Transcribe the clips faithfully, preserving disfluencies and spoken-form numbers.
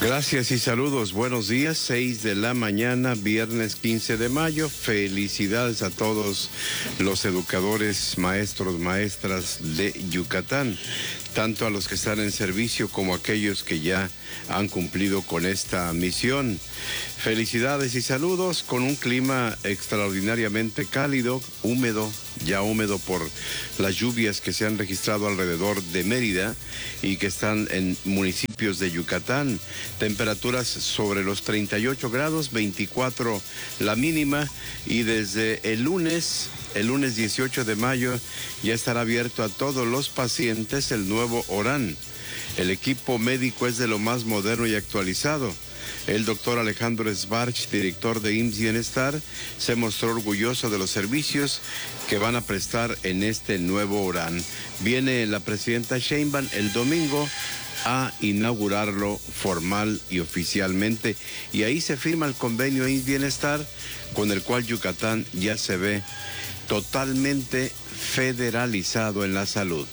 Gracias y saludos, buenos días, seis de la mañana, viernes quince de mayo. Felicidades a todos los educadores, maestros, maestras de Yucatán, tanto a los que están en servicio como a aquellos que ya han cumplido con esta misión. Felicidades y saludos con un clima extraordinariamente cálido, húmedo, ya húmedo por las lluvias que se han registrado alrededor de Mérida y que están en municipios de Yucatán. Temperaturas sobre los treinta y ocho grados, veinticuatro la mínima, y desde el lunes, el lunes dieciocho de mayo, ya estará abierto a todos los pacientes el nuevo Orán. El equipo médico es de lo más moderno y actualizado. El doctor Alejandro Sbarch, director de I M S S Bienestar, se mostró orgulloso de los servicios que van a prestar en este nuevo Orán. Viene la presidenta Sheinbaum el domingo a inaugurarlo formal y oficialmente, y ahí se firma el convenio I M S S Bienestar, con el cual Yucatán ya se ve totalmente federalizado en la salud.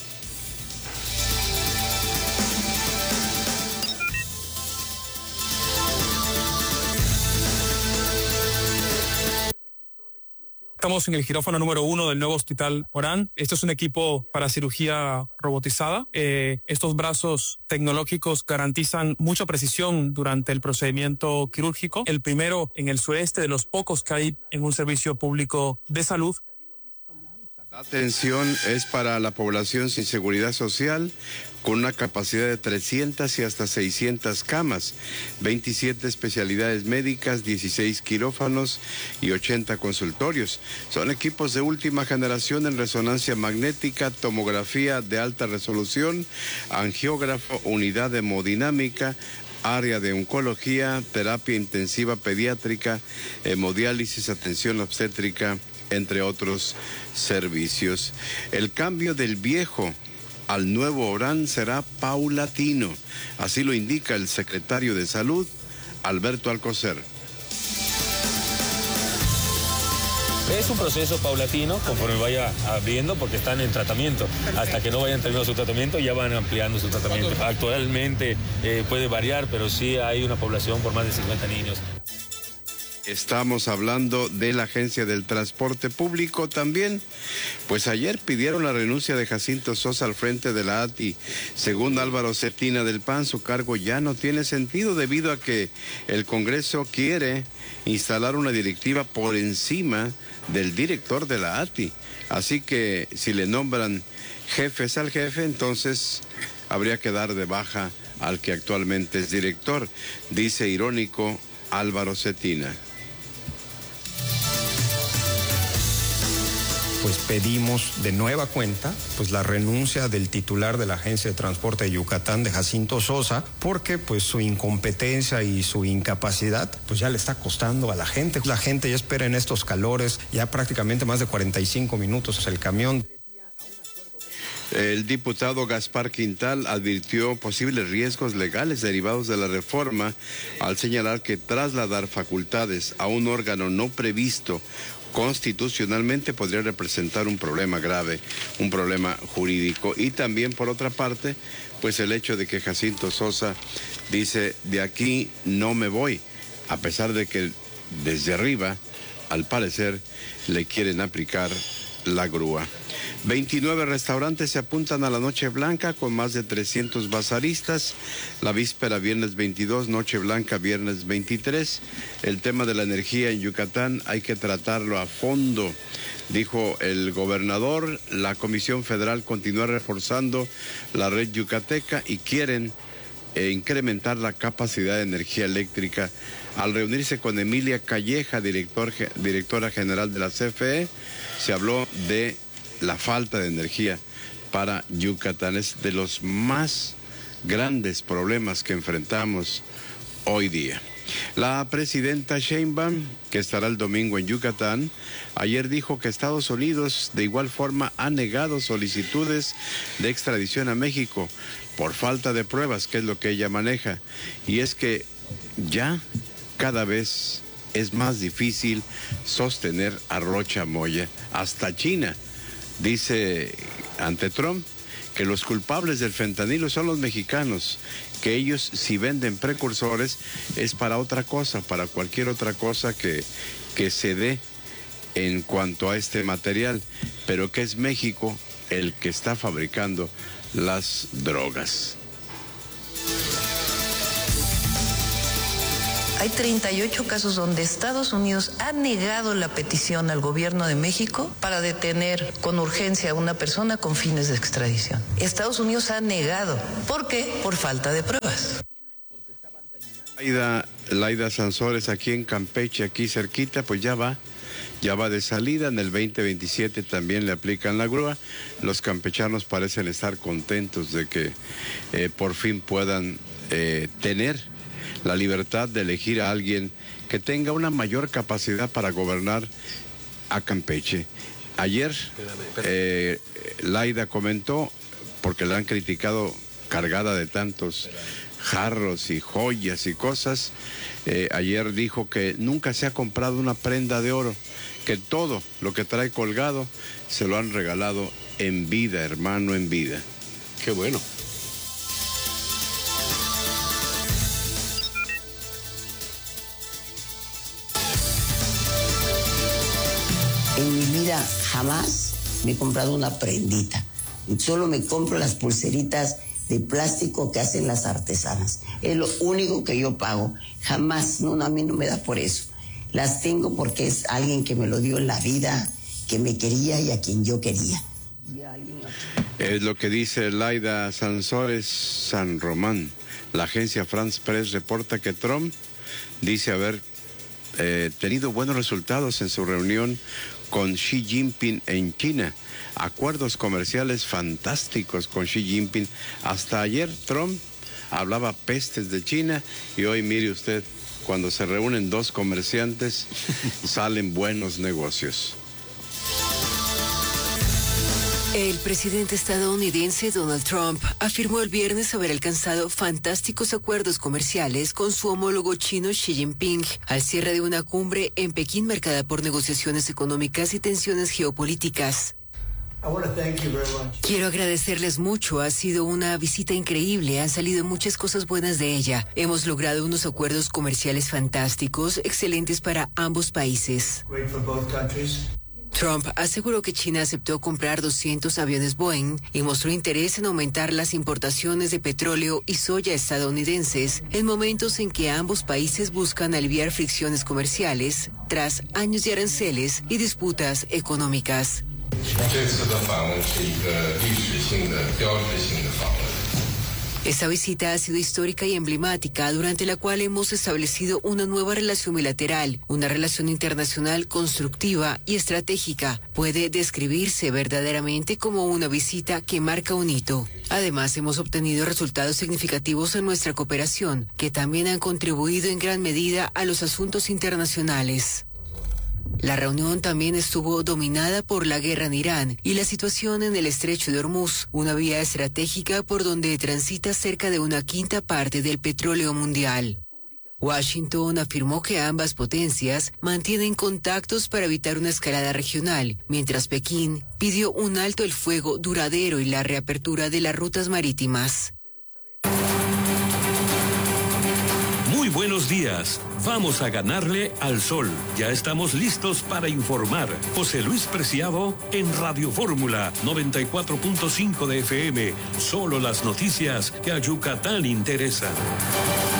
Estamos en el quirófano número uno del nuevo Hospital Orán. Esto es un equipo para cirugía robotizada. Eh, estos brazos tecnológicos garantizan mucha precisión durante el procedimiento quirúrgico. El primero en el sureste, de los pocos que hay en un servicio público de salud. La atención es para la población sin seguridad social, con una capacidad de trescientas y hasta seiscientas camas, veintisiete especialidades médicas, dieciséis quirófanos y ochenta consultorios. Son equipos de última generación en resonancia magnética, tomografía de alta resolución, angiógrafo, unidad de hemodinámica, área de oncología, terapia intensiva pediátrica, hemodiálisis, atención obstétrica, entre otros servicios. El cambio del viejo al nuevo Orán será paulatino, así lo indica el secretario de Salud, Alberto Alcocer. Es un proceso paulatino, conforme vaya abriendo, porque están en tratamiento. Hasta que no vayan terminando su tratamiento, ya van ampliando su tratamiento. Actualmente eh, puede variar, pero sí hay una población por más de cincuenta niños. Estamos hablando de la Agencia del Transporte Público también. Pues ayer pidieron la renuncia de Jacinto Sosa al frente de la A T I. Según Álvaro Cetina del P A N, su cargo ya no tiene sentido debido a que el Congreso quiere instalar una directiva por encima del director de la A T I. Así que si le nombran jefes al jefe, entonces habría que dar de baja al que actualmente es director, dice irónico Álvaro Cetina. Pues pedimos de nueva cuenta pues la renuncia del titular de la Agencia de Transporte de Yucatán, de Jacinto Sosa, porque pues su incompetencia y su incapacidad pues ya le está costando a la gente. La gente ya espera en estos calores ya prácticamente más de cuarenta y cinco minutos el camión. El diputado Gaspar Quintal advirtió posibles riesgos legales derivados de la reforma al señalar que trasladar facultades a un órgano no previsto constitucionalmente podría representar un problema grave, un problema jurídico. Y también, por otra parte, pues el hecho de que Jacinto Sosa dice, de aquí no me voy, a pesar de que desde arriba, al parecer, le quieren aplicar la grúa. veintinueve restaurantes se apuntan a la Noche Blanca con más de trescientos bazaristas. La víspera, viernes veintidós, Noche Blanca, viernes veintitrés. El tema de la energía en Yucatán hay que tratarlo a fondo, dijo el gobernador. La Comisión Federal continúa reforzando la red yucateca y quieren eh, incrementar la capacidad de energía eléctrica. Al reunirse con Emilia Calleja, director, directora general de la C F E, se habló de la falta de energía para Yucatán. Es de los más grandes problemas que enfrentamos hoy día. La presidenta Sheinbaum, que estará el domingo en Yucatán, ayer dijo que Estados Unidos de igual forma ha negado solicitudes de extradición a México por falta de pruebas, que es lo que ella maneja. Y es que ya cada vez es más difícil sostener a Rocha Moya. Hasta China dice ante Trump que los culpables del fentanilo son los mexicanos, que ellos si venden precursores es para otra cosa, para cualquier otra cosa que, que se dé en cuanto a este material, pero que es México el que está fabricando las drogas. Hay treinta y ocho casos donde Estados Unidos ha negado la petición al gobierno de México para detener con urgencia a una persona con fines de extradición. Estados Unidos ha negado. ¿Por qué? Por falta de pruebas. Laida, Laida Sansores aquí en Campeche, aquí cerquita, pues ya va, ya va de salida. En el veinte veintisiete también le aplican la grúa. Los campechanos parecen estar contentos de que eh, por fin puedan eh, tener la libertad de elegir a alguien que tenga una mayor capacidad para gobernar a Campeche. Ayer eh, Laida comentó, porque la han criticado cargada de tantos jarros y joyas y cosas, eh, ayer dijo que nunca se ha comprado una prenda de oro, que todo lo que trae colgado se lo han regalado en vida, hermano, en vida. Qué bueno. En mi vida jamás me he comprado una prendita. Solo me compro las pulseritas de plástico que hacen las artesanas. Es lo único que yo pago. Jamás, no, a mí no me da por eso. Las tengo porque es alguien que me lo dio en la vida, que me quería y a quien yo quería. Es lo que dice Laida Sansores San Román. La agencia France Press reporta que Trump dice haber eh, tenido buenos resultados en su reunión con Xi Jinping en China. Acuerdos comerciales fantásticos con Xi Jinping. Hasta ayer Trump hablaba pestes de China y hoy mire usted, cuando se reúnen dos comerciantes salen buenos negocios. El presidente estadounidense Donald Trump afirmó el viernes haber alcanzado fantásticos acuerdos comerciales con su homólogo chino Xi Jinping al cierre de una cumbre en Pekín marcada por negociaciones económicas y tensiones geopolíticas. Quiero agradecerles mucho, ha sido una visita increíble, han salido muchas cosas buenas de ella. Hemos logrado unos acuerdos comerciales fantásticos, excelentes para ambos países. Trump aseguró que China aceptó comprar doscientos aviones Boeing y mostró interés en aumentar las importaciones de petróleo y soya estadounidenses en momentos en que ambos países buscan aliviar fricciones comerciales tras años de aranceles y disputas económicas. Esta visita ha sido histórica y emblemática, durante la cual hemos establecido una nueva relación bilateral, una relación internacional constructiva y estratégica. Puede describirse verdaderamente como una visita que marca un hito. Además, hemos obtenido resultados significativos en nuestra cooperación, que también han contribuido en gran medida a los asuntos internacionales. La reunión también estuvo dominada por la guerra en Irán y la situación en el estrecho de Hormuz, una vía estratégica por donde transita cerca de una quinta parte del petróleo mundial. Washington afirmó que ambas potencias mantienen contactos para evitar una escalada regional, mientras Pekín pidió un alto el fuego duradero y la reapertura de las rutas marítimas. Muy buenos días. Vamos a ganarle al sol. Ya estamos listos para informar. José Luis Preciado en Radio Fórmula noventa y cuatro punto cinco de F M. Solo las noticias que a Yucatán interesan.